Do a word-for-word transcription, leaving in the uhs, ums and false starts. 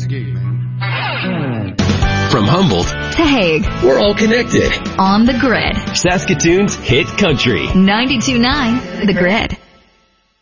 Next gig, man. From Humboldt to Hague, we're all connected. On the Grid. Saskatoon's hit country. ninety-two point nine The Grid.